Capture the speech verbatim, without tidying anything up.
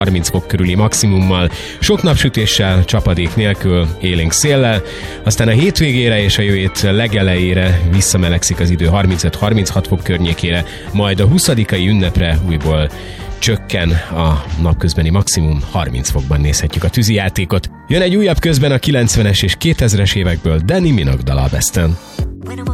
harminc fok körüli maximummal, sok napsütéssel, csapadék nélkül, élénk széllel, aztán a hétvégére és a jövő hét legelejére visszamelegszik az idő harmincöt-harminchat fok környékére, majd a huszadikai ünnepre újból csökken a napközbeni maximum, harminc fokban nézhetjük a tűzijátékot. Jön egy újabb közben a kilencvenes és kétezres évekből Danny Minogue dala a Besten.